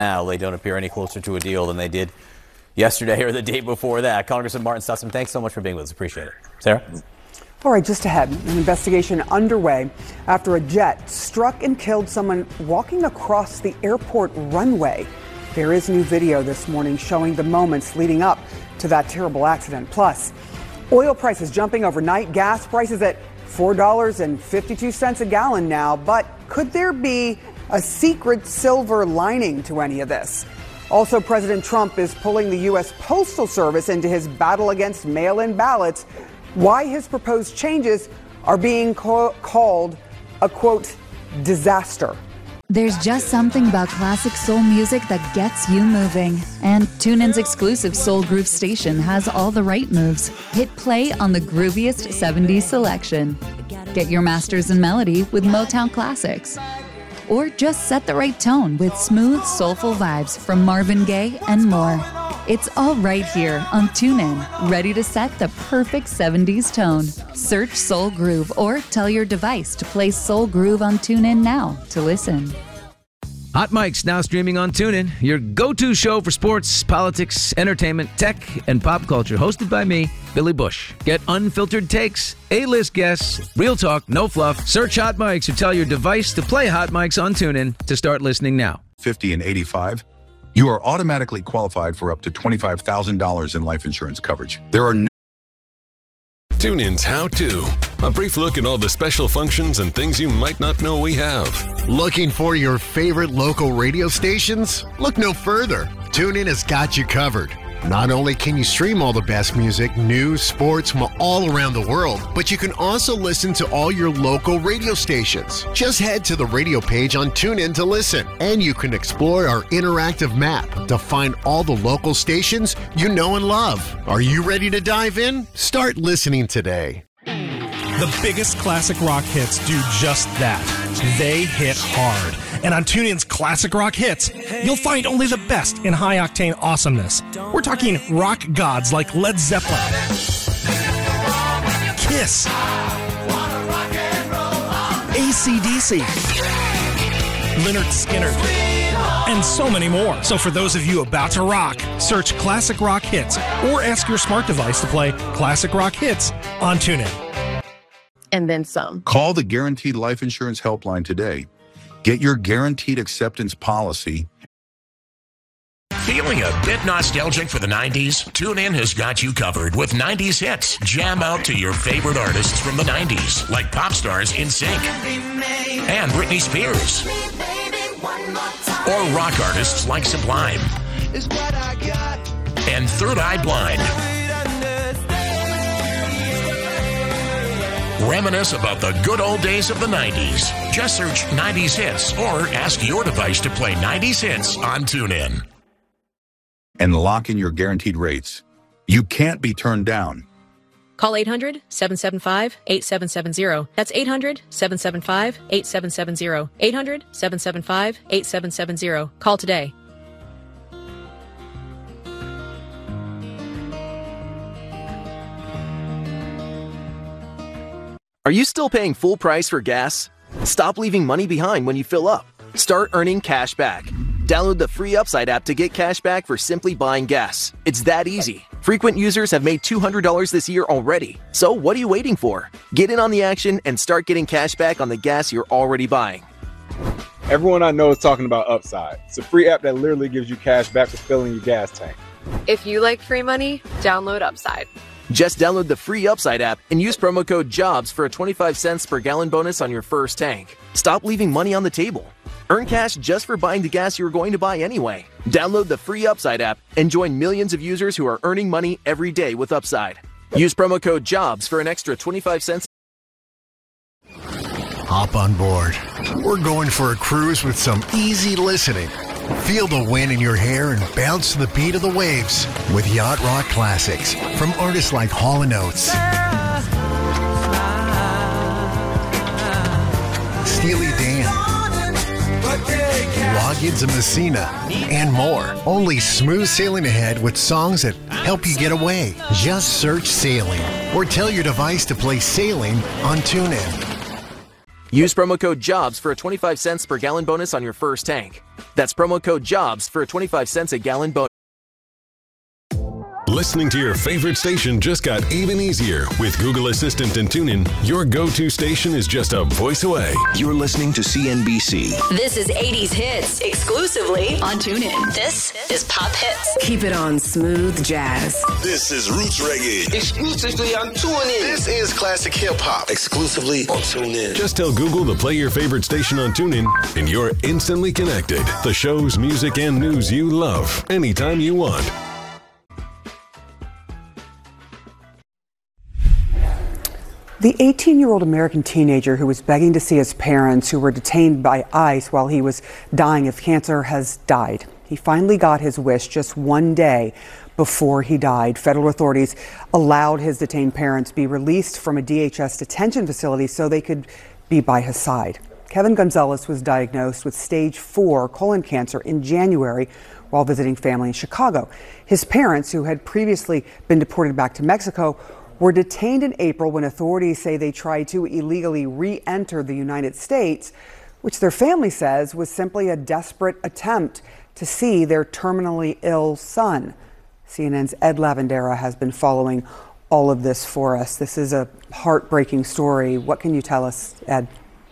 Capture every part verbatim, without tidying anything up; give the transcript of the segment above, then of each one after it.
Now they don't appear any closer to a deal than they did yesterday or the day before that. Congressman Martin Sussman, thanks so much for being with us. Appreciate it. Sarah? All right, just ahead, an investigation underway after a jet struck and killed someone walking across the airport runway. There is new video this morning showing the moments leading up to that terrible accident. Plus, oil prices jumping overnight, gas prices at four dollars and fifty-two cents a gallon now. But could there be a secret silver lining to any of this? Also, President Trump is pulling the U S Postal Service into his battle against mail-in ballots. Why his proposed changes are being co- called a, quote, disaster. There's just something about classic soul music that gets you moving. And TuneIn's exclusive Soul Groove station has all the right moves. Hit play on the grooviest seventies selection. Get your masters in melody with Motown Classics. Or just set the right tone with smooth, soulful vibes from Marvin Gaye and more. It's all right here on TuneIn, ready to set the perfect seventies tone. Search Soul Groove or tell your device to play Soul Groove on TuneIn now to listen. Hot Mic's now streaming on TuneIn, your go-to show for sports, politics, entertainment, tech, and pop culture, hosted by me, Billy Bush. Get unfiltered takes, A-list guests, real talk, no fluff. Search Hot Mic's or tell your device to play Hot Mic's on TuneIn to start listening now. fifty and eighty-five, you are automatically qualified for up to twenty-five thousand dollars in life insurance coverage. There are no TuneIn's How To. A brief look at all the special functions and things you might not know we have. Looking for your favorite local radio stations? Look no further. TuneIn has got you covered. Not only can you stream all the best music, news, sports from all around the world, but you can also listen to all your local radio stations. Just head to the radio page on TuneIn to listen, and you can explore our interactive map to find all the local stations you know and love. Are you ready to dive in? Start listening today. The biggest classic rock hits do just that. They hit hard. And on TuneIn's Classic Rock Hits, you'll find only the best in high-octane awesomeness. We're talking rock gods like Led Zeppelin, Kiss, A C D C, Lynyrd Skynyrd, and so many more. So for those of you about to rock, search Classic Rock Hits or ask your smart device to play Classic Rock Hits on TuneIn. And then some. Call the Guaranteed Life Insurance Helpline today. Get your guaranteed acceptance policy. Feeling a bit nostalgic for the nineties? TuneIn has got you covered with nineties hits. Jam out to your favorite artists from the nineties, like pop stars In Sync and Britney Spears, or rock artists like Sublime and Third Eye Blind. Reminisce about the good old days of the nineties. Just search nineties hits or ask your device to play nineties hits on TuneIn. And lock in your guaranteed rates. You can't be turned down. Call eight hundred, seven seven five, eight seven seven zero. That's eight hundred, seven seven five, eight seven seven zero. eight hundred, seven seven five, eight seven seven zero. Call today. Are you still paying full price for gas? Stop leaving money behind when you fill up. Start earning cash back. Download the free Upside app to get cash back for simply buying gas. It's that easy. Frequent users have made two hundred dollars this year already. So what are you waiting for? Get in on the action and start getting cash back on the gas you're already buying. Everyone I know is talking about Upside. It's a free app that literally gives you cash back for filling your gas tank. If you like free money, download Upside. Just download the free Upside app and use promo code JOBS for a twenty-five cents per gallon bonus on your first tank. Stop leaving money on the table. Earn cash just for buying the gas you were going to buy anyway. Download the free Upside app and join millions of users who are earning money every day with Upside. Use promo code JOBS for an extra twenty-five cents. Hop on board. We're going for a cruise with some easy listening. Feel the wind in your hair and bounce to the beat of the waves with Yacht Rock Classics from artists like Hall and Oates, Steely Dan, Loggins and Messina, and more. Only smooth sailing ahead with songs that help you get away. Just search Sailing or tell your device to play Sailing on TuneIn. Use promo code JOBS for a twenty-five cents per gallon bonus on your first tank. That's promo code JOBS for a twenty-five cents a gallon bonus. Listening to your favorite station just got even easier. With Google Assistant and TuneIn, your go-to station is just a voice away. You're listening to C N B C. This is eighties Hits, exclusively on TuneIn. This is Pop Hits. Keep it on smooth jazz. This is Roots Reggae. Exclusively on TuneIn. This is Classic Hip Hop. Exclusively on TuneIn. Just tell Google to play your favorite station on TuneIn, and you're instantly connected. The shows, music, and news you love, anytime you want. The eighteen-year-old American teenager who was begging to see his parents, who were detained by ICE while he was dying of cancer, has died. He finally got his wish just one day before he died. Federal authorities allowed his detained parents be released from a D H S detention facility so they could be by his side. Kevin Gonzalez was diagnosed with stage four colon cancer in January while visiting family in Chicago. His parents, who had previously been deported back to Mexico, were detained in April when authorities say they tried to illegally re-enter the United States, which their family says was simply a desperate attempt to see their terminally ill son. C N N's Ed Lavandera has been following all of this for us. This is a heartbreaking story. What can you tell us, Ed?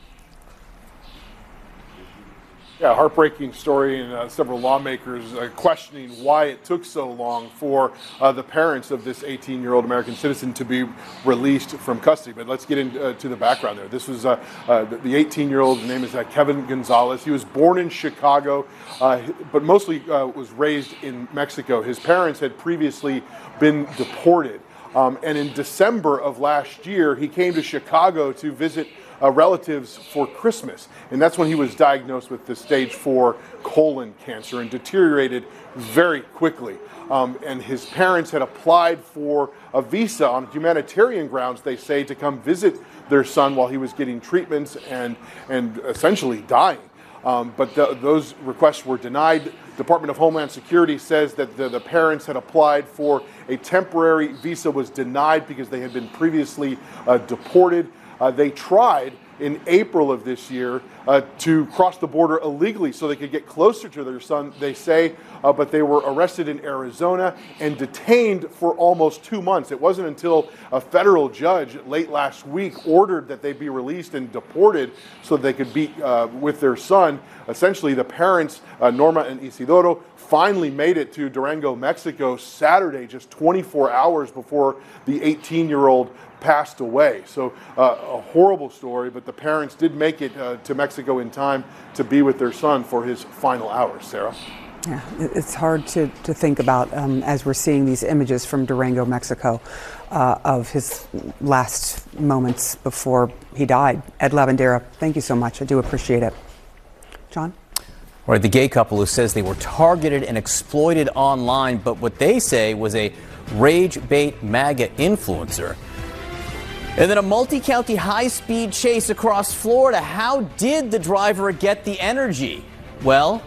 Yeah, heartbreaking story, and uh, several lawmakers uh, questioning why it took so long for uh, the parents of this eighteen-year-old American citizen to be released from custody. But let's get into uh, to the background there. This was uh, uh, the eighteen-year-old's name is uh, Kevin Gonzalez. He was born in Chicago, uh, but mostly uh, was raised in Mexico. His parents had previously been deported. Um, and in December of last year, he came to Chicago to visit Uh, relatives for Christmas, and that's when he was diagnosed with the stage four colon cancer and deteriorated very quickly. Um, and his parents had applied for a visa on humanitarian grounds, they say, to come visit their son while he was getting treatments and and essentially dying. Um, but the, those requests were denied. Department of Homeland Security says that the, the parents had applied for a temporary visa, was denied because they had been previously uh, deported. Uh, they tried in April of this year uh, to cross the border illegally so they could get closer to their son, they say, uh, but they were arrested in Arizona and detained for almost two months. It wasn't until a federal judge late last week ordered that they be released and deported so they could be uh, with their son. Essentially, the parents, uh, Norma and Isidoro, finally made it to Durango, Mexico Saturday, just twenty-four hours before the eighteen-year-old passed away. So uh, a horrible story, but the parents did make it uh, to Mexico in time to be with their son for his final hours. Sarah? Yeah, it's hard to, to think about um, as we're seeing these images from Durango, Mexico, uh, of his last moments before he died. Ed Lavandera, thank you so much. I do appreciate it. John? All right, the gay couple who says they were targeted and exploited online, but what they say was a rage bait MAGA influencer. And then a multi-county high-speed chase across Florida. How did the driver get the energy? Well,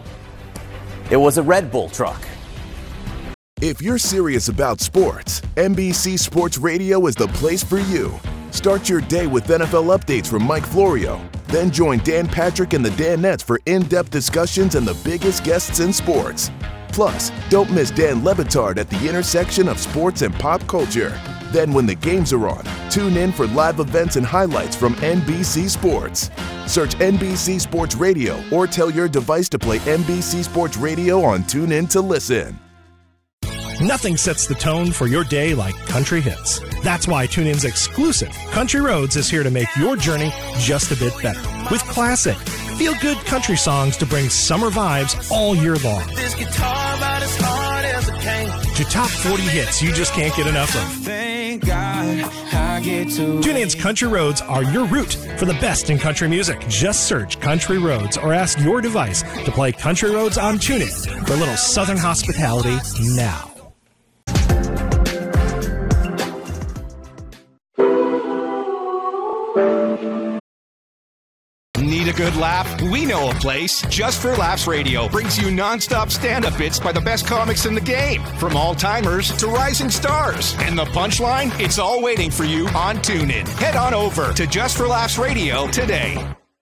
it was a Red Bull truck. If you're serious about sports, N B C Sports Radio is the place for you. Start your day with N F L updates from Mike Florio. Then join Dan Patrick and the Danettes for in-depth discussions and the biggest guests in sports. Plus, don't miss Dan Le Batard at the intersection of sports and pop culture. Then when the games are on, tune in for live events and highlights from N B C Sports. Search N B C Sports Radio or tell your device to play N B C Sports Radio on TuneIn to listen. Nothing sets the tone for your day like country hits. That's why TuneIn's exclusive Country Roads is here to make your journey just a bit better. With classic, feel-good country songs to bring summer vibes all year long. This guitar about as hard as it can. To top forty hits you just can't get enough of. Thank God I get to. TuneIn's Country Roads are your route for the best in country music. Just search Country Roads or ask your device to play Country Roads on TuneIn for a little southern hospitality now. Need a good laugh? We know a place. Just for Laughs Radio brings you non-stop stand-up bits by the best comics in the game, from all-timers to rising stars. And the punchline? It's all waiting for you on TuneIn. Head on over to Just for Laughs Radio today.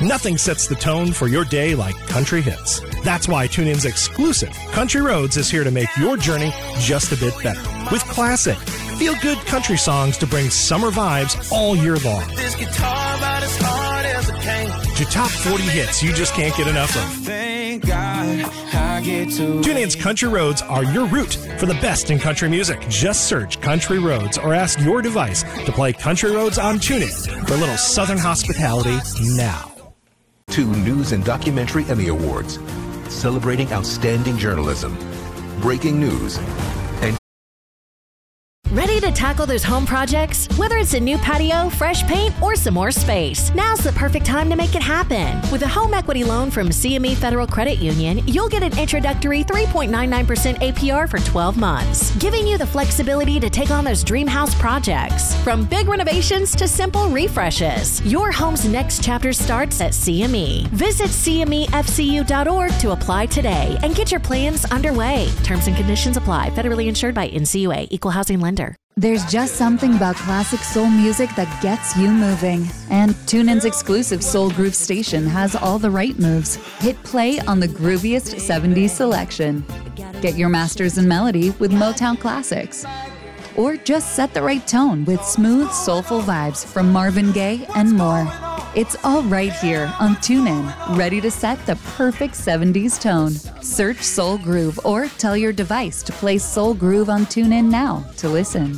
Nothing sets the tone for your day like country hits. That's why TuneIn's exclusive Country Roads is here to make your journey just a bit better. With classic, feel-good country songs to bring summer vibes all year long. This guitar about as hard as a cane. To top forty hits you just can't get enough of. Thank God I get to. TuneIn's Country Roads are your route for the best in country music. Just search Country Roads or ask your device to play Country Roads on TuneIn for a little Southern hospitality now. Two News and Documentary Emmy Awards, celebrating outstanding journalism, breaking news, and Ready to tackle those home projects? Whether it's a new patio, fresh paint, or some more space, now's the perfect time to make it happen. With a home equity loan from C M E Federal Credit Union, you'll get an introductory three point nine nine percent A P R for twelve months, giving you the flexibility to take on those dream house projects. From big renovations to simple refreshes, your home's next chapter starts at C M E. Visit C M E F C U dot org to apply today and get your plans underway. Terms and conditions apply. Federally insured by N C U A, Equal Housing Lender. There's just something about classic soul music that gets you moving. And TuneIn's exclusive Soul Groove station has all the right moves. Hit play on the grooviest seventies selection. Get your masters in melody with Motown classics. Or just set the right tone with smooth, soulful vibes from Marvin Gaye and more. It's all right here on TuneIn, ready to set the perfect seventies tone. Search Soul Groove or tell your device to play Soul Groove on TuneIn now to listen.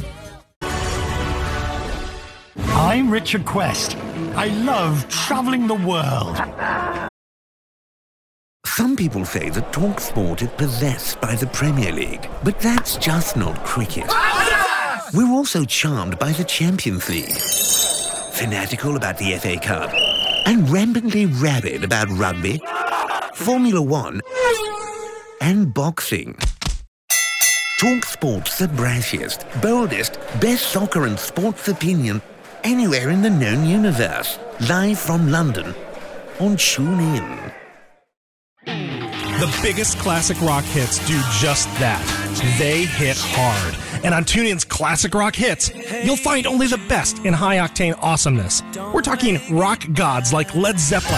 I'm Richard Quest. I love traveling the world. Some people say that TalkSport is possessed by the Premier League, but that's just not cricket. We're also charmed by the Champions League, fanatical about the F A Cup, and rampantly rabid about rugby, Formula One, and boxing. TalkSport's the brashiest, boldest, best soccer and sports opinion anywhere in the known universe. Live from London on TuneIn. The biggest classic rock hits do just that. They hit hard. And on TuneIn's Classic Rock Hits, you'll find only the best in high-octane awesomeness. We're talking rock gods like Led Zeppelin,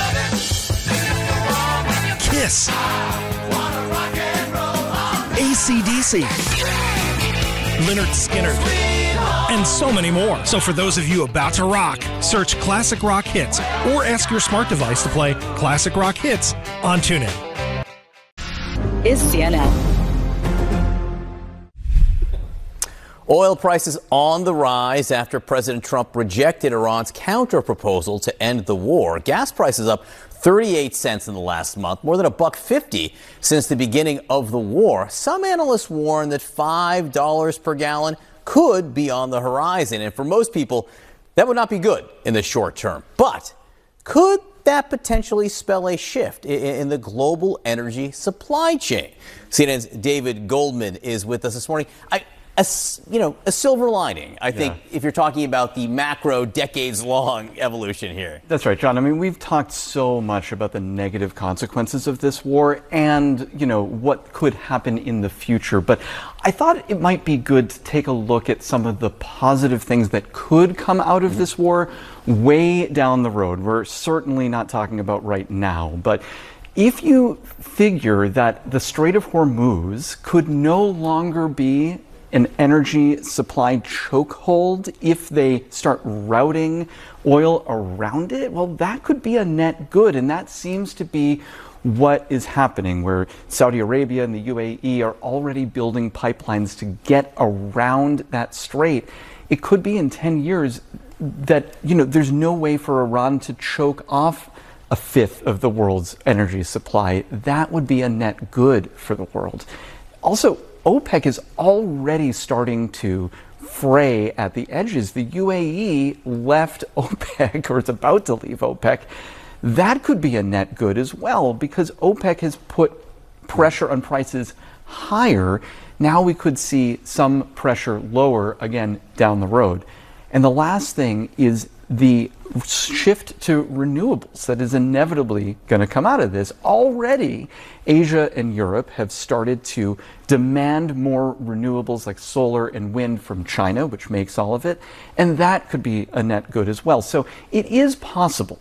Kiss, A C D C, Lynyrd Skynyrd, and so many more. So for those of you about to rock, search Classic Rock Hits or ask your smart device to play Classic Rock Hits on TuneIn. Is C N N. Oil prices on the rise after President Trump rejected Iran's counter-proposal to end the war. Gas prices up thirty-eight cents in the last month, more than a buck fifty since the beginning of the war. Some analysts warn that five dollars per gallon could be on the horizon. And for most people, that would not be good in the short term. But could that potentially spell a shift in the global energy supply chain? C N N's David Goldman is with us this morning. I, a, you know, a silver lining, I think, yeah. if you're talking about the macro decades-long evolution here. That's right, John. I mean, we've talked so much about the negative consequences of this war and, you know, what could happen in the future. But I thought it might be good to take a look at some of the positive things that could come out of this war way down the road. We're certainly not talking about right now, but if you figure that the Strait of Hormuz could no longer be an energy supply chokehold if they start routing oil around it, well, that could be a net good. And that seems to be what is happening, where Saudi Arabia and the U A E are already building pipelines to get around that strait. It could be in ten years that, you know, there's no way for Iran to choke off a fifth of the world's energy supply. That would be a net good for the world. Also, OPEC is already starting to fray at the edges. The U A E left OPEC, or is about to leave OPEC. That could be a net good as well, because OPEC has put pressure on prices higher. Now we could see some pressure lower again down the road. And the last thing is the shift to renewables that is inevitably going to come out of this. Already, Asia and Europe have started to demand more renewables like solar and wind from China, which makes all of it, and that could be a net good as well. So it is possible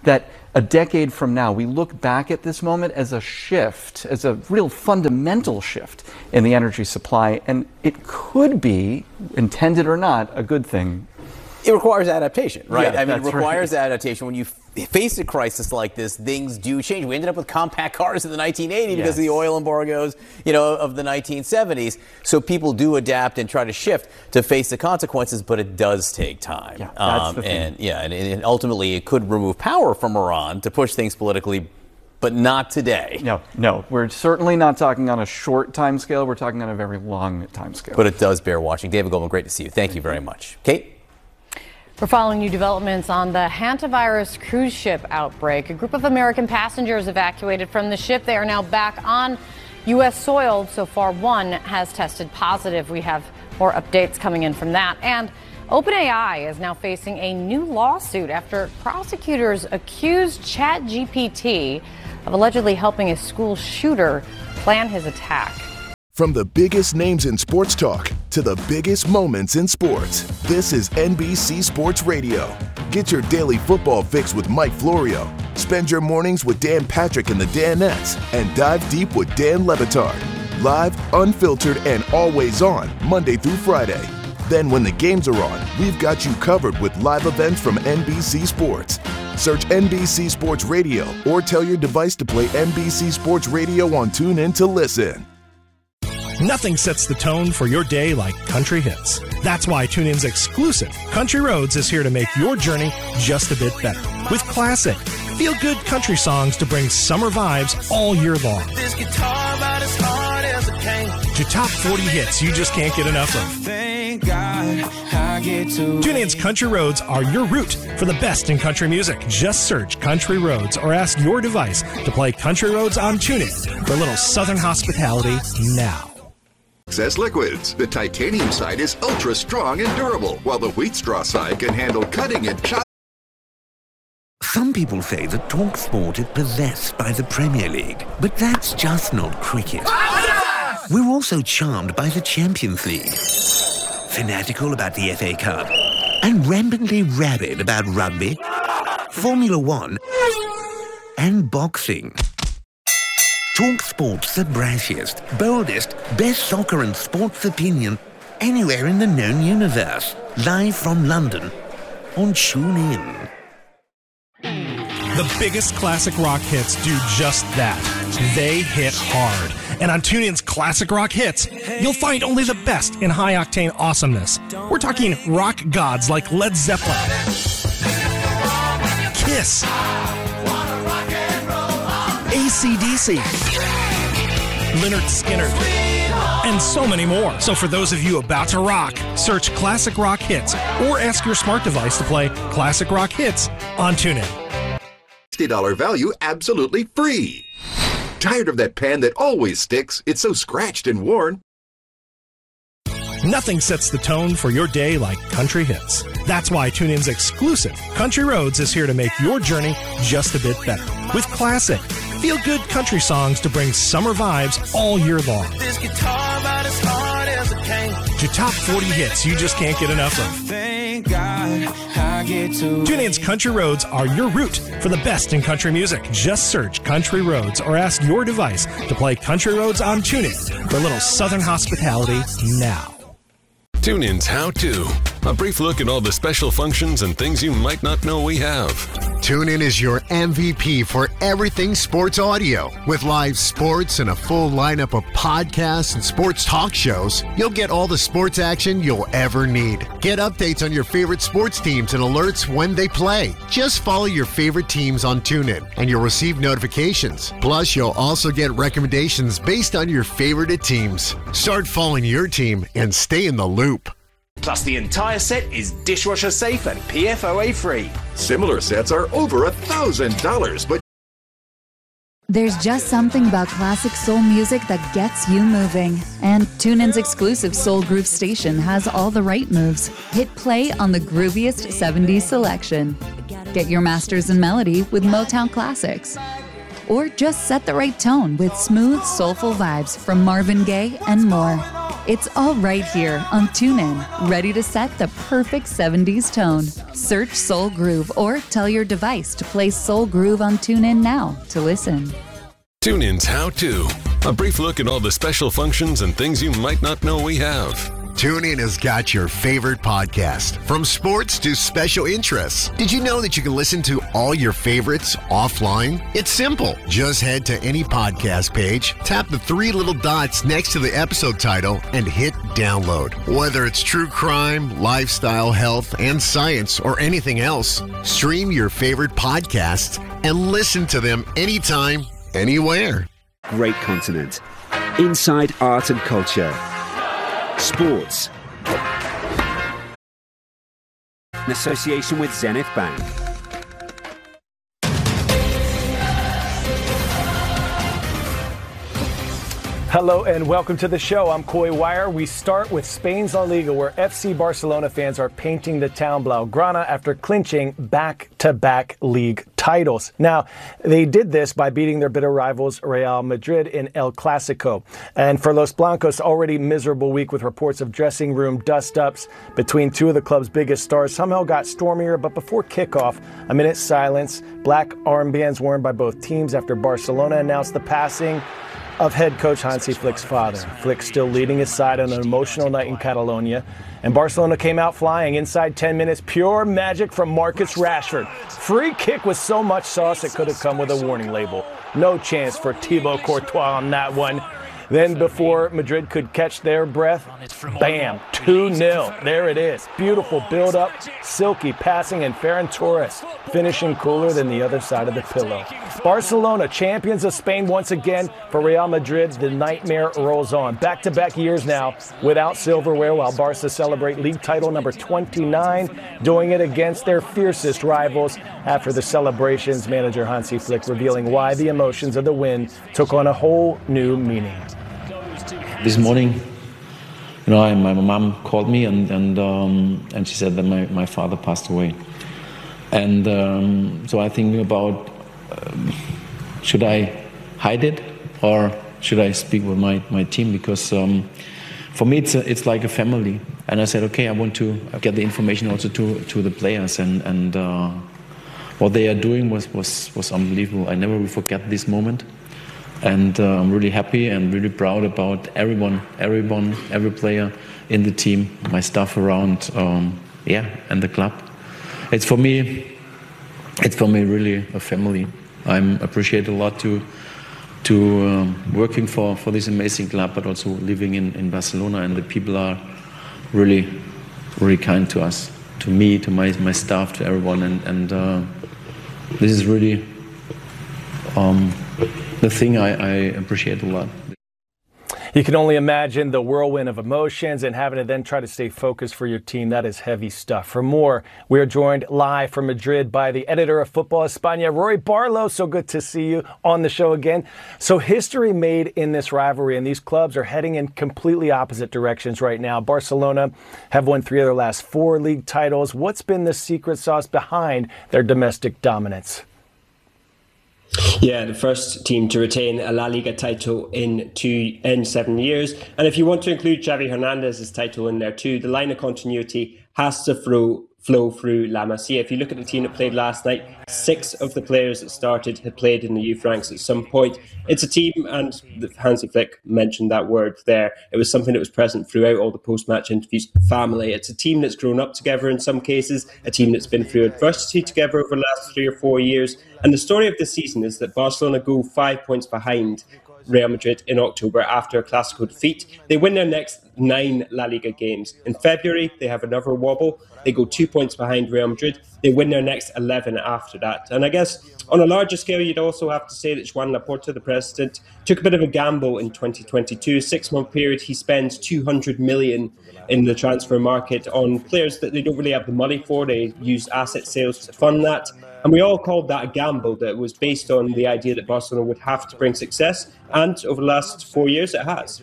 that a decade from now, we look back at this moment as a shift, as a real fundamental shift in the energy supply, and it could be, intended or not, a good thing. It requires adaptation, right? Yeah, I mean, it that's requires right. adaptation. When you f- face a crisis like this, things do change. We ended up with compact cars in the nineteen eighties Yes. because of the oil embargoes, you know, of the nineteen seventies. So people do adapt and try to shift to face the consequences, but it does take time. Yeah, that's the thing. And yeah, and, and ultimately it could remove power from Iran to push things politically, but not today. No, no, we're certainly not talking on a short time scale. We're talking on a very long time scale. But it does bear watching. David Goldman, great to see you. Thank you very much. Kate? We're following new developments on the hantavirus cruise ship outbreak. A group of American passengers evacuated from the ship. They are now back on U S soil. So far, one has tested positive. We have more updates coming in from that. And OpenAI is now facing a new lawsuit after prosecutors accused ChatGPT of allegedly helping a school shooter plan his attack. From the biggest names in sports talk to the biggest moments in sports, this is N B C Sports Radio. Get your daily football fix with Mike Florio. Spend your mornings with Dan Patrick and the Danettes, and dive deep with Dan Le Batard. Live, unfiltered, and always on, Monday through Friday. Then when the games are on, we've got you covered with live events from N B C Sports. Search N B C Sports Radio or tell your device to play N B C Sports Radio on TuneIn to listen. Nothing sets the tone for your day like country hits. That's why TuneIn's exclusive Country Roads is here to make your journey just a bit better. With classic, feel-good country songs to bring summer vibes all year long. This guitar about as hard as a cane. To top forty hits you just can't get enough of. Thank God I get to. TuneIn's Country Roads are your route for the best in country music. Just search Country Roads or ask your device to play Country Roads on TuneIn for a little Southern hospitality now. Access liquids. The titanium side is ultra strong and durable, while the wheat straw side can handle cutting and chopping. Some people say that TalkSport is possessed by the Premier League, but that's just not cricket. We're also charmed by the Champions League, fanatical about the F A Cup, and rampantly rabid about rugby, Formula One, and boxing. TalkSport's the brashiest, boldest, best soccer and sports opinion anywhere in the known universe. Live from London on TuneIn. The biggest classic rock hits do just that. They hit hard. And on TuneIn's Classic Rock Hits, you'll find only the best in high-octane awesomeness. We're talking rock gods like Led Zeppelin, Kiss, A C D C, Lynyrd Skynyrd, and so many more. So for those of you about to rock, search Classic Rock Hits or ask your smart device to play Classic Rock Hits on TuneIn. sixty dollars value absolutely free. Tired of that pan that always sticks? It's so scratched and worn. Nothing sets the tone for your day like country hits. That's why TuneIn's exclusive Country Roads is here to make your journey just a bit better. With classic, feel-good country songs to bring summer vibes all year long. This guitar about as hard as a cane. To top forty hits you just can't get enough of. Thank God I get to. TuneIn's Country Roads are your route for the best in country music. Just search Country Roads or ask your device to play Country Roads on TuneIn for a little Southern hospitality now. TuneIn's How To. A brief look at all the special functions and things you might not know we have. TuneIn is your M V P for everything sports audio. With live sports and a full lineup of podcasts and sports talk shows, you'll get all the sports action you'll ever need. Get updates on your favorite sports teams and alerts when they play. Just follow your favorite teams on TuneIn and you'll receive notifications. Plus, you'll also get recommendations based on your favorite teams. Start following your team and stay in the loop. Plus, the entire set is dishwasher safe and P F O A free. Similar sets are over a thousand dollars, but There's just something about classic soul music that gets you moving. And TuneIn's exclusive Soul Groove station has all the right moves. Hit play on the grooviest seventies selection. Get your masters in melody with Motown classics. Or just set the right tone with smooth, soulful vibes from Marvin Gaye and more. It's all right here on TuneIn, ready to set the perfect seventies tone. Search Soul Groove or tell your device to play Soul Groove on TuneIn now to listen. TuneIn's How To. A brief look at all the special functions and things you might not know we have. TuneIn has got your favorite podcast, from sports to special interests. Did you know that you can listen to all your favorites offline? It's simple. Just head to any podcast page, tap the three little dots next to the episode title, and hit download. Whether it's true crime, lifestyle, health, and science, or anything else, stream your favorite podcasts and listen to them anytime, anywhere. Great continent. Inside art and culture. Sports. In association with Zenith Bank. Hello and welcome to the show. I'm Coy Wire. We start with Spain's La Liga, where F C Barcelona fans are painting the town Blaugrana after clinching back-to-back league titles. Now, they did this by beating their bitter rivals Real Madrid in El Clasico. And for Los Blancos, already miserable week with reports of dressing room dust-ups between two of the club's biggest stars somehow got stormier. But before kickoff, a minute's silence, black armbands worn by both teams after Barcelona announced the passing of head coach Hansi Flick's father. Flick still leading his side on an emotional night in Catalonia. And Barcelona came out flying inside ten minutes. Pure magic from Marcus Rashford. Free kick with so much sauce it could have come with a warning label. No chance for Thibaut Courtois on that one. Then before Madrid could catch their breath, bam, two nil. There it is. Beautiful build-up, silky passing, and Ferran Torres finishing cooler than the other side of the pillow. Barcelona, champions of Spain once again. For Real Madrid, the nightmare rolls on. Back-to-back years now without silverware, while Barca celebrate league title number twenty-nine, doing it against their fiercest rivals. After the celebrations, manager Hansi Flick revealing why the emotions of the win took on a whole new meaning. This morning, you know, I, my mom called me and and um, and she said that my, my father passed away. And um, so I think about, um, should I hide it or should I speak with my, my team? Because um, for me, it's a, it's like a family. And I said, okay, I want to get the information also to, to the players. And, and uh, what they are doing was, was, was unbelievable. I never will forget this moment. And uh, I'm really happy and really proud about everyone, everyone, every player in the team, my staff around, um, yeah, and the club. It's for me, it's for me really a family. I'm appreciate a lot to to um, working for, for this amazing club, but also living in, in Barcelona, and the people are really, really kind to us, to me, to my my staff, to everyone, and and uh, this is really. Um, The thing I, I appreciate a lot. You can only imagine the whirlwind of emotions and having to then try to stay focused for your team. That is heavy stuff. For more, we are joined live from Madrid by the editor of Football España, Rory Barlow. So good to see you on the show again. So history made in this rivalry, and these clubs are heading in completely opposite directions right now. Barcelona have won three of their last four league titles. What's been the secret sauce behind their domestic dominance? Yeah, the first team to retain a La Liga title in two in seven years. And if you want to include Xavi Hernandez's title in there too, the line of continuity has to flow, flow through La Masia. If you look at the team that played last night, six of the players that started had played in the youth ranks at some point. It's a team, and Hansi Flick mentioned that word there. It was something that was present throughout all the post-match interviews. Family. It's a team that's grown up together in some cases, a team that's been through adversity together over the last three or four years. And the story of this season is that Barcelona go five points behind Real Madrid in October after a Clasico defeat. They win their next nine La Liga games. In February, they have another wobble. They go two points behind Real Madrid. They win their next eleven after that. And I guess on a larger scale, you'd also have to say that Joan Laporta, the president, took a bit of a gamble in twenty twenty-two. A six-month period, he spends two hundred million in the transfer market on players that they don't really have the money for. They use asset sales to fund that. And we all called that a gamble that was based on the idea that Barcelona would have to bring success. And over the last four years, it has.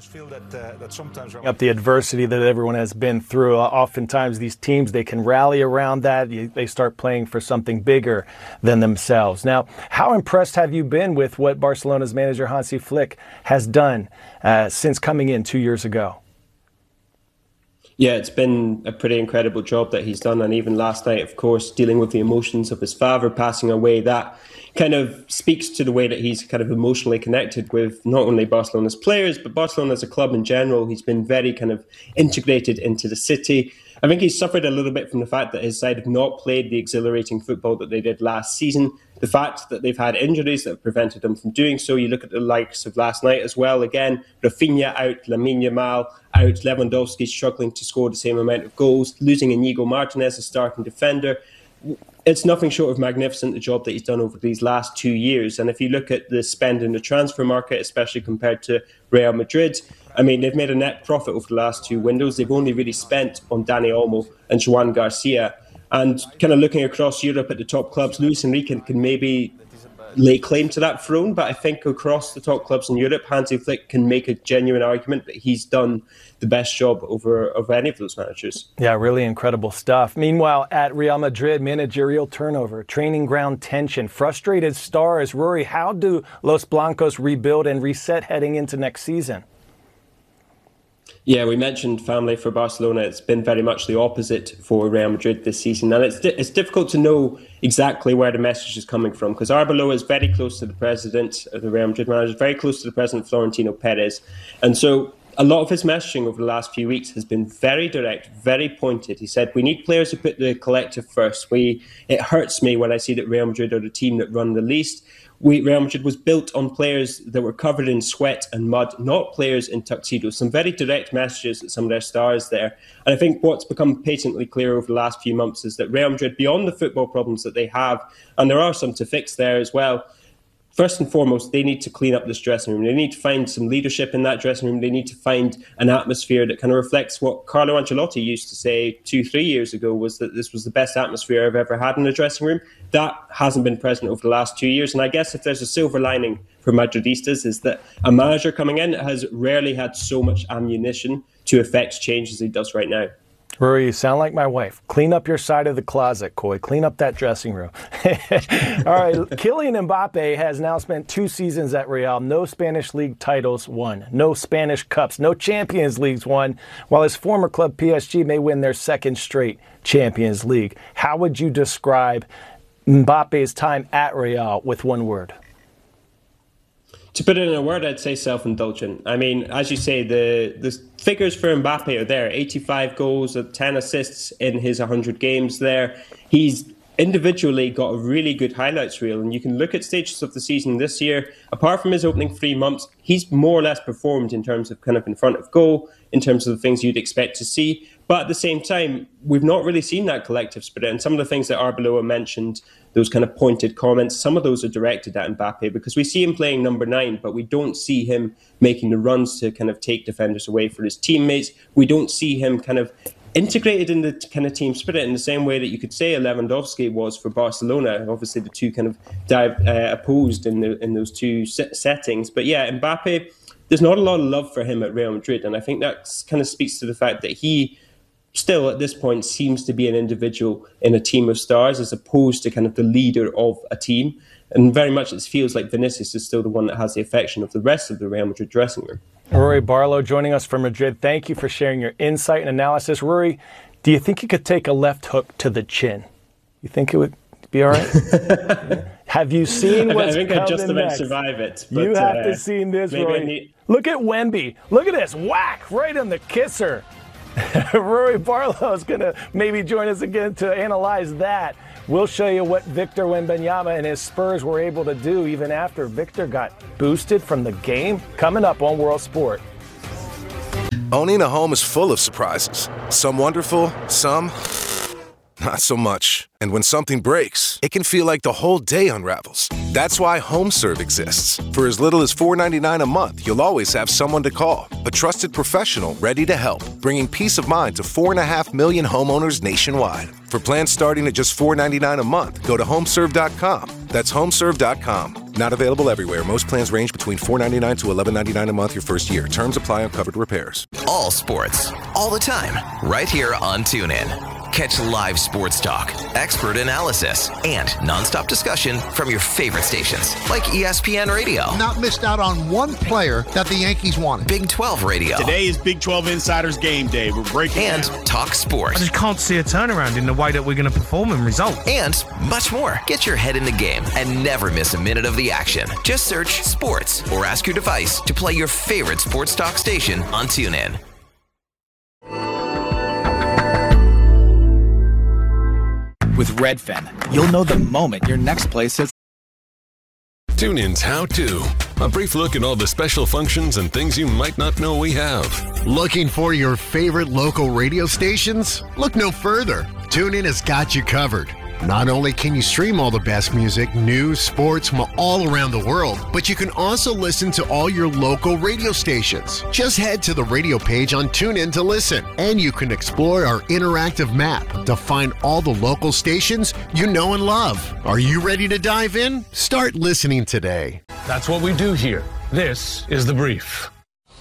Up the adversity that everyone has been through. Oftentimes, these teams, they can rally around that. They start playing for something bigger than themselves. Now, how impressed have you been with what Barcelona's manager, Hansi Flick, has done uh, since coming in two years ago? Yeah, it's been a pretty incredible job that he's done. And even last night, of course, dealing with the emotions of his father passing away, that kind of speaks to the way that he's kind of emotionally connected with not only Barcelona's players, but Barcelona as a club in general. He's been very kind of integrated into the city. I think he's suffered a little bit from the fact that his side have not played the exhilarating football that they did last season. The fact that they've had injuries that have prevented them from doing so. You look at the likes of last night as well. Again, Rafinha out, Lamine Yamal out, Lewandowski struggling to score the same amount of goals, losing Inigo Martinez as starting defender. It's nothing short of magnificent, the job that he's done over these last two years. And if you look at the spend in the transfer market, especially compared to Real Madrid, I mean, they've made a net profit over the last two windows. They've only really spent on Dani Olmo and Joan Garcia. And kind of looking across Europe at the top clubs, Luis Enrique can maybe lay claim to that throne. But I think across the top clubs in Europe, Hansi Flick can make a genuine argument that he's done the best job over of any of those managers. Yeah, really incredible stuff. Meanwhile, at Real Madrid, managerial turnover, training ground tension, frustrated stars. Rory, how do Los Blancos rebuild and reset heading into next season? Yeah, we mentioned family for Barcelona. It's been very much the opposite for Real Madrid this season. And it's di- it's difficult to know exactly where the message is coming from, because Arbeloa is very close to the president of the Real Madrid manager, very close to the president, Florentino Perez. And so a lot of his messaging over the last few weeks has been very direct, very pointed. He said, we need players who put the collective first. We It hurts me when I see that Real Madrid are the team that run the least. We, Real Madrid was built on players that were covered in sweat and mud, not players in tuxedos. Some very direct messages at some of their stars there. And I think what's become patently clear over the last few months is that Real Madrid, beyond the football problems that they have, and there are some to fix there as well, first and foremost, they need to clean up this dressing room. They need to find some leadership in that dressing room. They need to find an atmosphere that kind of reflects what Carlo Ancelotti used to say two, three years ago, was that this was the best atmosphere I've ever had in a dressing room. That hasn't been present over the last two years. And I guess if there's a silver lining for Madridistas, is that a manager coming in has rarely had so much ammunition to effect change as he does right now. Rory, you sound like my wife. Clean up your side of the closet, Coy. Clean up that dressing room. All right, Kylian Mbappe has now spent two seasons at Real. No Spanish League titles won. No Spanish Cups. No Champions Leagues won. While his former club P S G may win their second straight Champions League. How would you describe Mbappe's time at Real with one word? To put it in a word, I'd say self-indulgent. I mean, as you say, the, the figures for Mbappe are there. eighty-five goals, ten assists in his one hundred games there. He's individually got a really good highlights reel, and you can look at stages of the season this year. Apart from his opening three months, he's more or less performed in terms of kind of in front of goal, in terms of the things you'd expect to see. But at the same time, we've not really seen that collective spirit. And some of the things that Arbeloa mentioned, those kind of pointed comments, some of those are directed at Mbappe, because we see him playing number nine, but we don't see him making the runs to kind of take defenders away for his teammates. We don't see him kind of integrated in the kind of team spirit in the same way that you could say Lewandowski was for Barcelona. Obviously, the two kind of dive, uh, opposed in the, in those two set- settings. But yeah, Mbappe, there's not a lot of love for him at Real Madrid, and I think that kind of speaks to the fact that he still at this point seems to be an individual in a team of stars as opposed to kind of the leader of a team. And very much it feels like Vinicius is still the one that has the affection of the rest of the Real Madrid dressing room. Rory Barlow joining us from Madrid. Thank you for sharing your insight and analysis. Rory, do you think you could take a left hook to the chin? You think it would be all right? Yeah. Have you seen what's coming next? I think I just about survive it. But, you have uh, to see this, Rory. Need... Look at Wemby. Look at this. Whack right on the kisser. Rory Barlow is going to maybe join us again to analyze that. We'll show you what Victor Wembanyama and his Spurs were able to do even after Victor got boosted from the game. Coming up on World Sport. Owning a home is full of surprises. Some wonderful, some not so much. And when something breaks, it can feel like the whole day unravels. That's why HomeServe exists. For as little as four dollars and ninety-nine cents a month, you'll always have someone to call. A trusted professional ready to help, bringing peace of mind to four point five million homeowners nationwide. For plans starting at just four dollars and ninety-nine cents a month, go to homeserve dot com. That's homeserve dot com. Not available everywhere. Most plans range between four dollars and ninety-nine cents to eleven dollars and ninety-nine cents a month your first year. Terms apply on covered repairs. All sports, all the time, right here on TuneIn. Catch live sports talk, expert analysis, and nonstop discussion from your favorite stations like E S P N Radio. Not missed out on one player that the Yankees wanted. Big twelve Radio. Today is Big twelve Insiders Game Day. We're breaking And down. Talk Sports. I just can't see a turnaround in the way that we're going to perform and result. And much more. Get your head in the game and never miss a minute of the action. Just search sports or ask your device to play your favorite sports talk station on TuneIn. With Redfin, you'll know the moment your next place is. TuneIn's How To. A brief look at all the special functions and things you might not know we have. Looking for your favorite local radio stations? Look no further. TuneIn has got you covered. Not only can you stream all the best music, news, sports from all around the world, but you can also listen to all your local radio stations. Just head to the radio page on TuneIn to listen, and you can explore our interactive map to find all the local stations you know and love. Are you ready to dive in? Start listening today. That's what we do here. This is The Brief.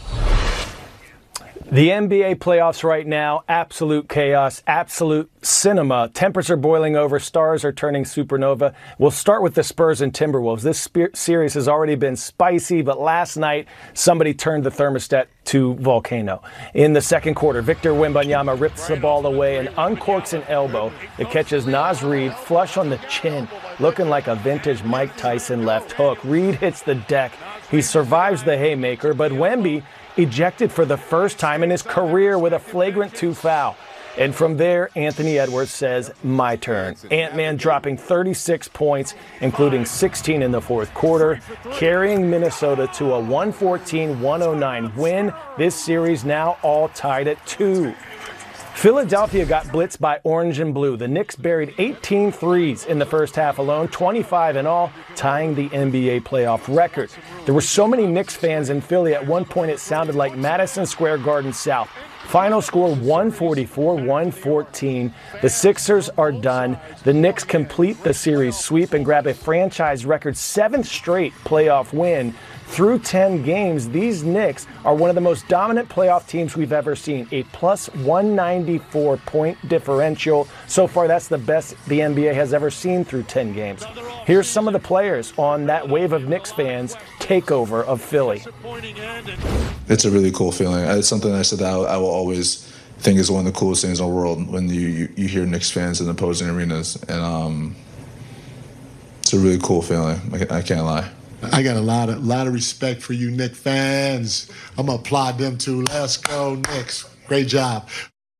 The N B A playoffs right now, absolute chaos, absolute cinema. Tempers are boiling over, stars are turning supernova. We'll start with the Spurs and Timberwolves. This spe- series has already been spicy, but last night somebody turned the thermostat to volcano. In the second quarter, Victor Wembanyama rips the ball away and uncorks an elbow that catches Naz Reid flush on the chin, looking like a vintage Mike Tyson left hook. Reid hits the deck. He survives the haymaker, but Wemby ejected for the first time in his career with a flagrant two foul. And from there, Anthony Edwards says, my turn. Ant-Man dropping thirty-six points, including sixteen in the fourth quarter, carrying Minnesota to a one fourteen one oh nine win. This series now all tied at two. Philadelphia got blitzed by orange and blue. The Knicks buried eighteen threes in the first half alone, twenty-five in all, tying the N B A playoff record. There were so many Knicks fans in Philly, at one point it sounded like Madison Square Garden South. Final score one forty-four one fourteen. The Sixers are done. The Knicks complete the series sweep and grab a franchise record seventh straight playoff win. Through ten games, these Knicks are one of the most dominant playoff teams we've ever seen. A plus one ninety-four point differential. So far, that's the best the N B A has ever seen through ten games. Here's some of the players on that wave of Knicks fans takeover of Philly. It's a really cool feeling. It's something I said that I, I will always think is one of the coolest things in the world when you, you, you hear Knicks fans in opposing arenas. And um, it's a really cool feeling. I, I can't lie. I got a lot of lot of respect for you Knicks fans. I'm going to applaud them too. Let's go, Knicks. Great job.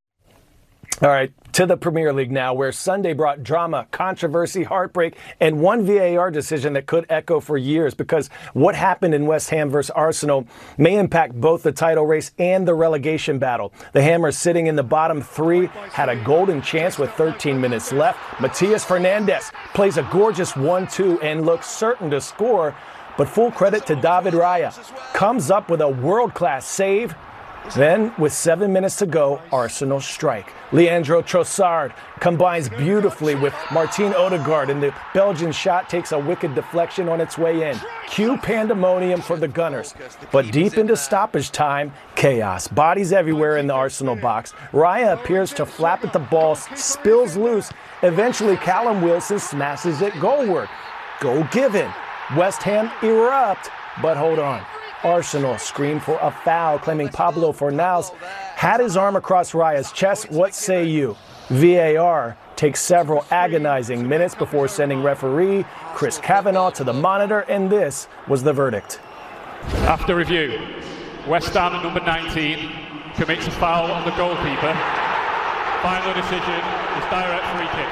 All right, to the Premier League now, where Sunday brought drama, controversy, heartbreak, and one V A R decision that could echo for years, because what happened in West Ham versus Arsenal may impact both the title race and the relegation battle. The Hammers, sitting in the bottom three, had a golden chance with thirteen minutes left. Matias Fernandes plays a gorgeous one two and looks certain to score, but full credit to David Raya. Comes up with a world-class save. Then, with seven minutes to go, Arsenal strike. Leandro Trossard combines beautifully with Martin Odegaard, and the Belgian shot takes a wicked deflection on its way in. Cue pandemonium for the Gunners. But deep into stoppage time, chaos. Bodies everywhere in the Arsenal box. Raya appears to flap at the ball, spills loose. Eventually, Callum Wilson smashes it goalward. Goal given. West Ham erupt, but hold on. Arsenal screamed for a foul, claiming Pablo Fornals had his arm across Raya's chest. What say you? V A R takes several agonizing minutes before sending referee Chris Kavanagh to the monitor, and this was the verdict. After review, West Ham number nineteen commits a foul on the goalkeeper. Final decision is direct free kick.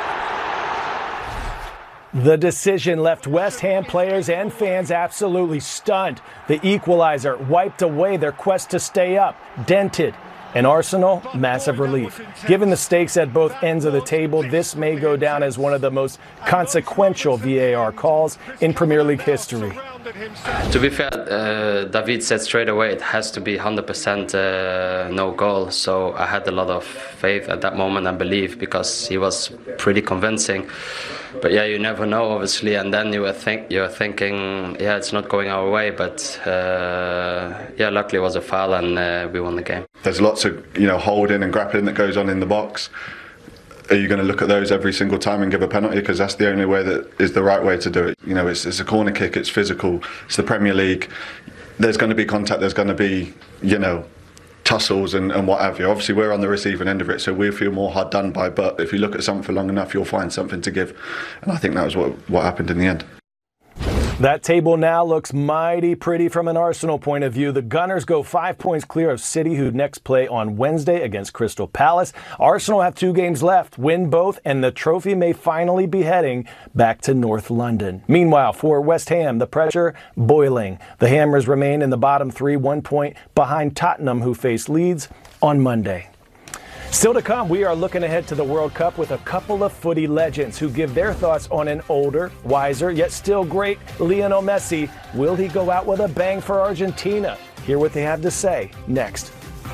The decision left West Ham players and fans absolutely stunned. The equalizer wiped away their quest to stay up, dented. And Arsenal, massive relief. Given the stakes at both ends of the table, this may go down as one of the most consequential V A R calls in Premier League history. To be fair, uh, David said straight away it has to be one hundred percent uh, no goal. So I had a lot of faith at that moment and belief, because he was pretty convincing. But yeah, you never know, obviously. And then you were think you're thinking, yeah, it's not going our way. But uh, yeah, luckily it was a foul and uh, we won the game. There's lots of you know holding and grappling that goes on in the box. are you going to look at those every single time and give a penalty? Because that's the only way that is the right way to do it. You know, it's, it's a corner kick, it's physical, it's the Premier League. There's going to be contact, there's going to be, you know, tussles and, and what have you. Obviously, we're on the receiving end of it, so we feel more hard done by. But if you look at something for long enough, you'll find something to give. And I think that was what, what happened in the end. That table now looks mighty pretty from an Arsenal point of view. The Gunners go five points clear of City, who next play on Wednesday against Crystal Palace. Arsenal have two games left, win both, and the trophy may finally be heading back to North London. Meanwhile, for West Ham, the pressure boiling. The Hammers remain in the bottom three, one point behind Tottenham, who face Leeds on Monday. Still to come, we are looking ahead to the World Cup with a couple of footy legends who give their thoughts on an older, wiser, yet still great Lionel Messi. Will he go out with a bang for Argentina? Hear what they have to say next.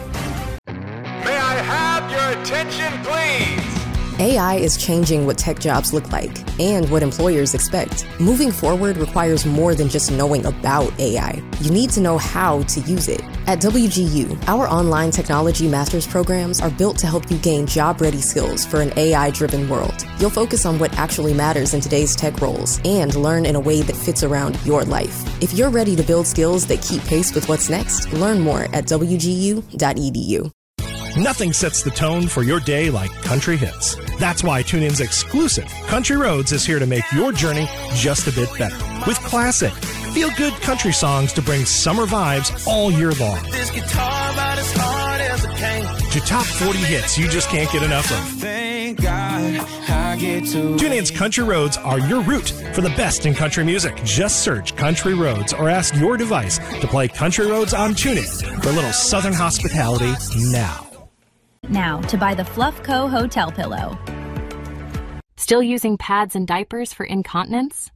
May I have your attention, please? A I is changing what tech jobs look like and what employers expect. Moving forward requires more than just knowing about A I. You need to know how to use it. At W G U, our online technology master's programs are built to help you gain job-ready skills for an A I-driven world. You'll focus on what actually matters in today's tech roles and learn in a way that fits around your life. If you're ready to build skills that keep pace with what's next, learn more at w g u dot e d u. Nothing sets the tone for your day like country hits. That's why TuneIn's exclusive Country Roads is here to make your journey just a bit better. With classic, feel-good country songs to bring summer vibes all year long. This guitar about as hard as it can. To top forty hits you just can't get enough of. Thank God I get to. TuneIn's Country Roads are your route for the best in country music. Just search Country Roads or ask your device to play Country Roads on TuneIn for a little southern hospitality now. Now, to buy the Fluff Co. Hotel Pillow. Still using pads and diapers for incontinence?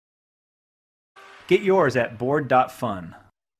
Get yours at board dot fun.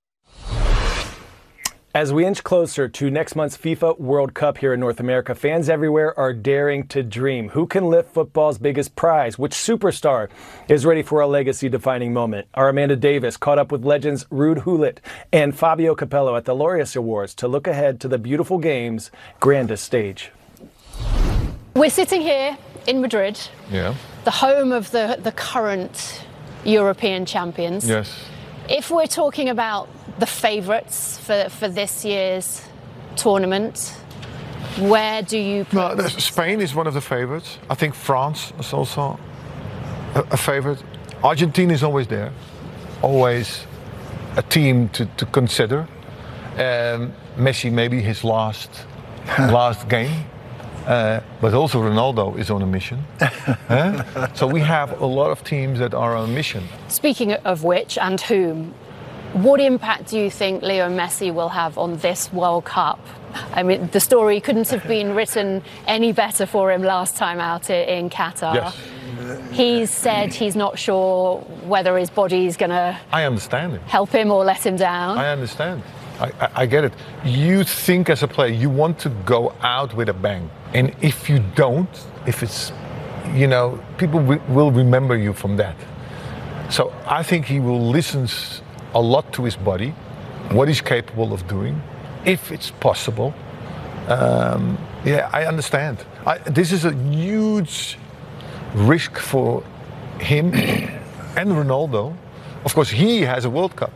As we inch closer to next month's FIFA World Cup here in North America, fans everywhere are daring to dream. Who can lift football's biggest prize? Which superstar is ready for a legacy-defining moment? Our Amanda Davis caught up with legends Ruud Gullit and Fabio Capello at the Laureus Awards to look ahead to the beautiful game's grandest stage. We're sitting here in Madrid, yeah, the home of the, the current European champions. Yes. If we're talking about the favourites for, for this year's tournament, where do you put? No, Spain is one of the favourites. I think France is also a, a favourite. Argentina is always there, always a team to, to consider. Um, Messi maybe his last last game, uh, but also Ronaldo is on a mission. uh? So we have a lot of teams that are on a mission. Speaking of which and whom, what impact do you think Leo Messi will have on this World Cup? I mean, the story couldn't have been written any better for him last time out in Qatar. Yes. He's said he's not sure whether his body's going to I understand him. help him or let him down. I understand. I, I, I get it. You think as a player, you want to go out with a bang. And if you don't, if it's, you know, people w- will remember you from that. So I think he will listen a lot to his body, what he's capable of doing, if it's possible. Um, yeah, I understand. I, this is a huge risk for him and Ronaldo. Of course, he has a World Cup.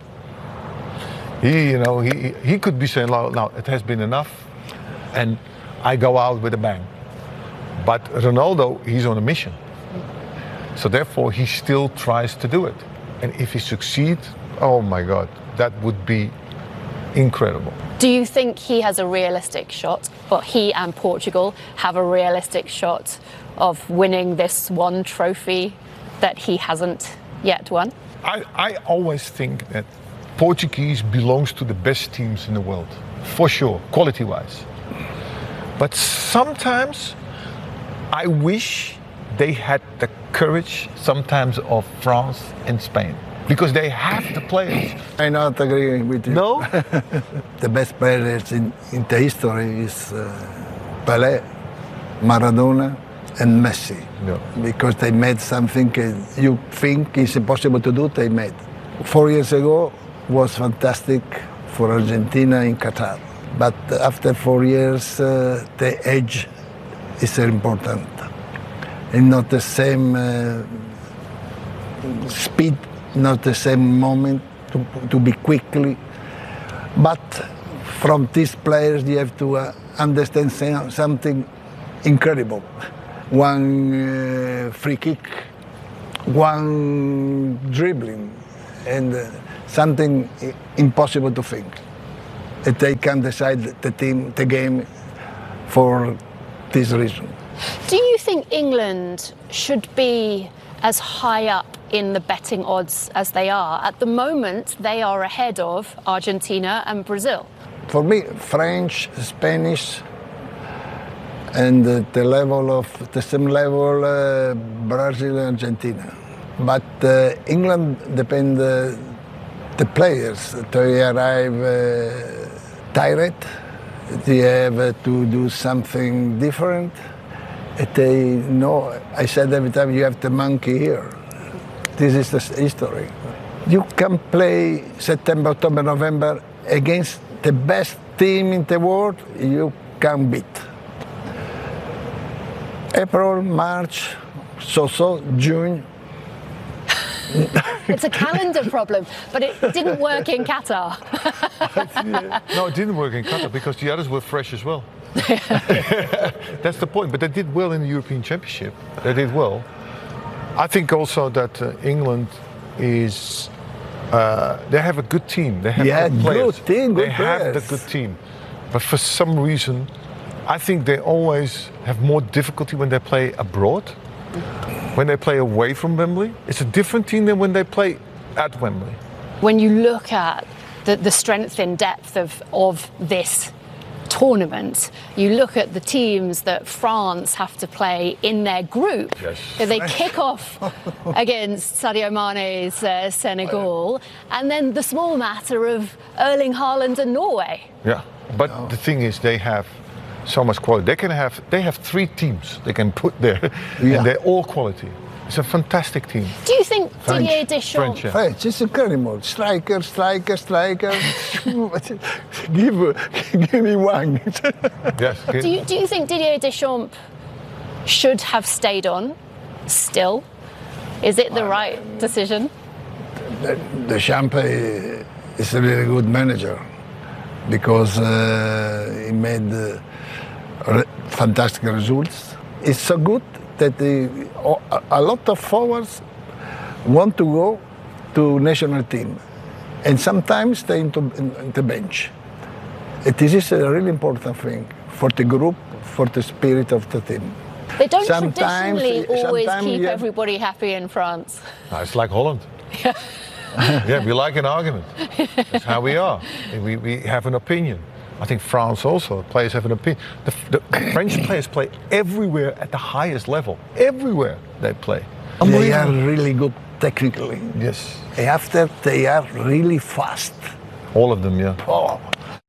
He, you know, he he could be saying, "Now it has been enough," and I go out with a bang. But Ronaldo, he's on a mission. So therefore, he still tries to do it. And if he succeeds, oh my God, that would be incredible. Do you think he has a realistic shot, or he and Portugal have a realistic shot of winning this one trophy that he hasn't yet won? I, I always think that Portuguese belongs to the best teams in the world, for sure, quality-wise. But sometimes I wish they had the courage sometimes of France and Spain, because they have the players. I not agree with you. No? The best players in, in the history is uh, Pelé, Maradona, and Messi. No. Because they made something you think is impossible to do, they made. Four years ago was fantastic for Argentina in Qatar. But after four years, uh, the age is important. And not the same uh, speed, not the same moment to, to be quickly. But from these players, you have to uh, understand something incredible. One uh, free kick, one dribbling, and uh, something impossible to think. And they can decide the team, the game, for this reason. Do you think England should be as high up in the betting odds as they are? At the moment, they are ahead of Argentina and Brazil. For me, French, Spanish, and uh, the level of the same level, uh, Brazil and Argentina. But uh, England depend uh, the players. They arrive uh, tired. They have uh, to do something different. They know. I said every time you have the monkey here. This is the history. You can play September, October, November against the best team in the world. You can beat. April, March, so-so, June. It's a calendar problem, but it didn't work in Qatar. No, it didn't work in Qatar because the others were fresh as well. That's the point. But they did well in the European Championship. They did well. I think also that uh, England is. Uh, they have a good team. They have yeah, good players. Good team, good they players. have the good team, but for some reason, I think they always have more difficulty when they play abroad. When they play away from Wembley, it's a different team than when they play at Wembley. When you look at the, the strength and depth of, of this tournament, you look at the teams that France have to play in their group. Yes. They kick off against Sadio Mane's uh, Senegal, and then the small matter of Erling Haaland and Norway. Yeah, but oh. the thing is, they have so much quality. They can have they have three teams they can put there, yeah. and they're all quality. It's a fantastic team. Do you think French. Didier Deschamps? French, yeah. French, it's incredible. Striker, striker, striker. give, give me one. Yes. Do you, do you think Didier Deschamps should have stayed on still? Is it the uh, right decision? Deschamps is a really good manager because uh, he made uh, re- fantastic results. It's so good that the, a lot of forwards want to go to national team, and sometimes they into in the bench. It is a really important thing for the group, for the spirit of the team. They don't sometimes, traditionally always keep yeah. everybody happy in France. No, it's like Holland. Yeah, we like an argument. That's how we are. We, we have an opinion. I think France also, players have an opinion. The, the French players play everywhere at the highest level. Everywhere they play. They are really good technically. Yes. After, they are really fast. All of them, yeah. Oh.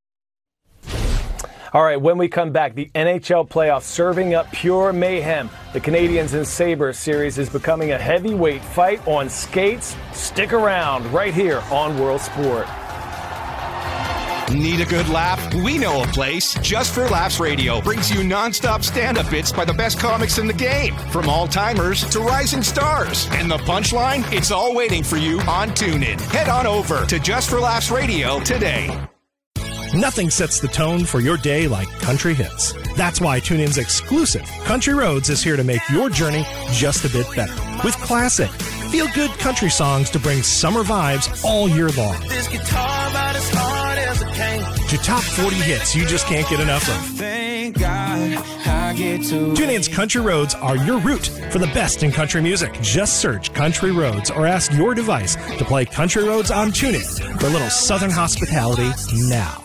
All right, when we come back, the N H L playoffs serving up pure mayhem. The Canadiens and Sabres series is becoming a heavyweight fight on skates. Stick around right here on World Sport. Need a good laugh? We know a place. Just for Laughs Radio brings you nonstop stand-up bits by the best comics in the game, from all-timers to rising stars. And the punchline? It's all waiting for you on TuneIn. Head on over to Just for Laughs Radio today. Nothing sets the tone for your day like country hits. That's why TuneIn's exclusive Country Roads is here to make your journey just a bit better. With classic, feel-good country songs to bring summer vibes all year long. This guitar about as hard as it can. To top forty hits you just can't get enough of. Thank God I get to. TuneIn's Country Roads are your route for the best in country music. Just search Country Roads or ask your device to play Country Roads on TuneIn for a little southern hospitality now.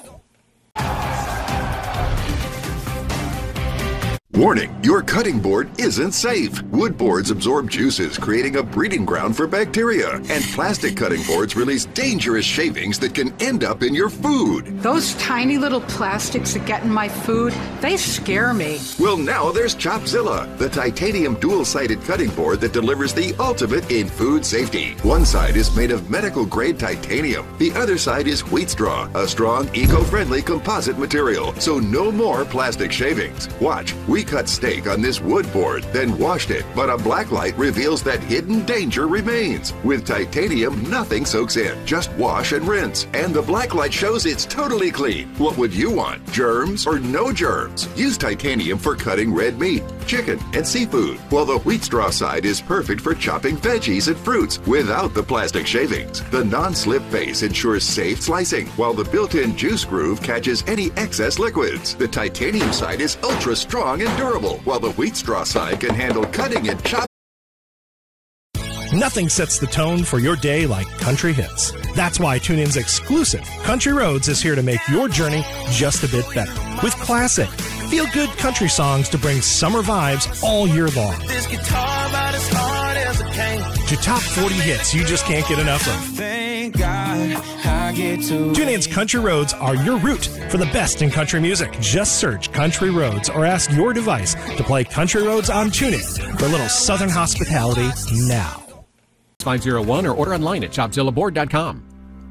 Warning, your cutting board isn't safe. Wood boards absorb juices, creating a breeding ground for bacteria. And plastic cutting boards release dangerous shavings that can end up in your food. Those tiny little plastics that get in my food, they scare me. Well, now there's Chopzilla, the titanium dual-sided cutting board that delivers the ultimate in food safety. One side is made of medical-grade titanium. The other side is wheat straw, a strong, eco-friendly composite material. So no more plastic shavings. Watch, we pre-cut steak on this wood board, then washed it, but a black light reveals that hidden danger remains. With titanium, nothing soaks in. Just wash and rinse. And the black light shows it's totally clean. What would you want? Germs or no germs? Use titanium for cutting red meat, chicken, and seafood, while the wheat straw side is perfect for chopping veggies and fruits without the plastic shavings. The non-slip base ensures safe slicing, while the built-in juice groove catches any excess liquids. The titanium side is ultra strong and durable, while the wheat straw side can handle cutting and chopping. Nothing sets the tone for your day like country hits. That's why TuneIn's exclusive Country Roads is here to make your journey just a bit better. With classic, feel-good country songs to bring summer vibes all year long. This guitar about as hard as a cane. To top forty hits you just can't get enough of. Thank God I get to. TuneIn's Country Roads are your route for the best in country music. Just search Country Roads or ask your device to play Country Roads on TuneIn for a little Southern hospitality now. five oh one or order online at shopzilla board dot com.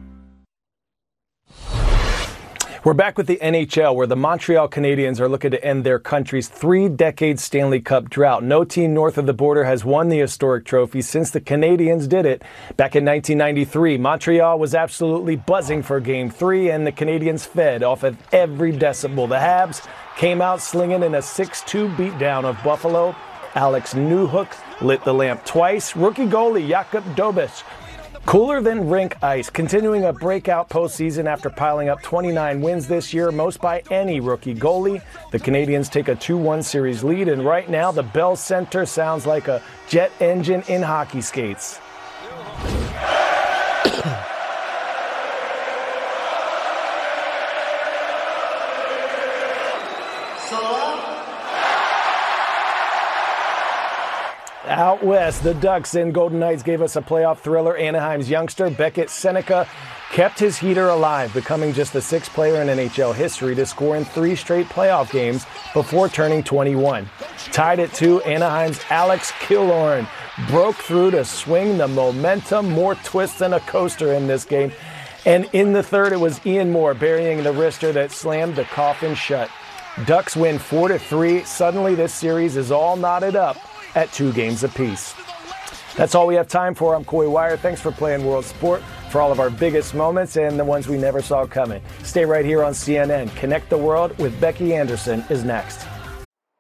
We're back with the N H L, where the Montreal Canadiens are looking to end their country's three-decade Stanley Cup drought. No team north of the border has won the historic trophy since the Canadiens did it back in nineteen ninety-three. Montreal was absolutely buzzing for Game three, and the Canadiens fed off of every decibel. The Habs came out slinging in a six two beatdown of Buffalo. Alex Newhook lit the lamp twice. Rookie goalie Jakub Dobeš, cooler than rink ice, continuing a breakout postseason after piling up twenty-nine wins this year, most by any rookie goalie. The Canadiens take a two one series lead, and right now the Bell Center sounds like a jet engine in hockey skates. Out west, the Ducks and Golden Knights gave us a playoff thriller. Anaheim's youngster, Beckett Seneca, kept his heater alive, becoming just the sixth player in N H L history to score in three straight playoff games before turning twenty-one. Tied at two, Anaheim's Alex Killorn broke through to swing the momentum. More twists than a coaster in this game. And in the third, it was Ian Moore burying the wrister that slammed the coffin shut. Ducks win four to three. Suddenly, this series is all knotted up at two games apiece. That's all we have time for. I'm Coy Wire. Thanks for playing World Sport for all of our biggest moments and the ones we never saw coming. Stay right here on C N N. Connect the World with Becky Anderson is next.